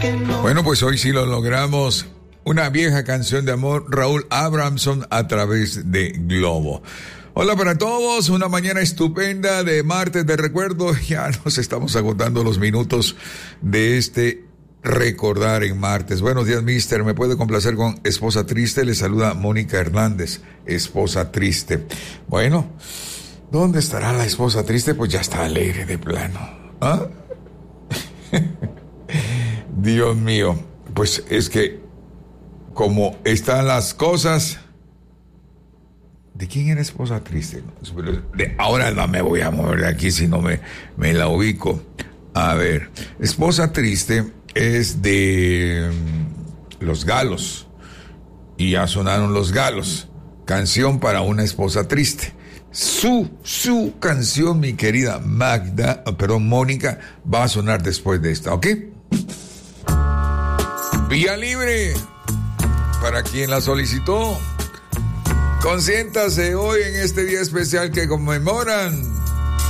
Bueno, pues hoy sí lo logramos. Una vieja canción de amor, Raúl Abramson, a través de Globo. Hola para todos, una mañana estupenda de martes de recuerdo. Ya nos estamos agotando los minutos de este recordar en martes. Buenos días, mister. ¿Me puede complacer con Esposa Triste? Le saluda Mónica Hernández, Esposa Triste. Bueno, ¿dónde estará la esposa triste? Pues ya está alegre de plano. ¿Ah? Dios mío, pues es que como están las cosas... ¿De quién era Esposa Triste? Ahora no me voy a mover de aquí si no me la ubico. A ver, Esposa Triste es de Los Galos. Y ya sonaron Los Galos. Canción para una esposa triste. Su canción, mi querida Mónica, va a sonar después de esta, ¿ok? Vía libre para quien la solicitó. Consiéntase hoy en este día especial que conmemoran